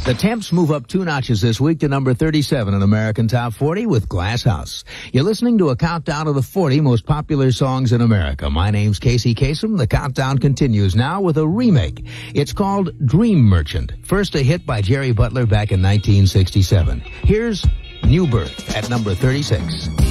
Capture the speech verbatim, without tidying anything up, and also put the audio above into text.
The Temps move up two notches this week to number thirty-seven in American Top forty with Glass House. You're listening to a countdown of the forty most popular songs in America. My name's Casey Kasem. The countdown continues now with a remake. It's called Dream Merchant. First a hit by Jerry Butler back in nineteen sixty-seven. Here's New Birth at number thirty-six.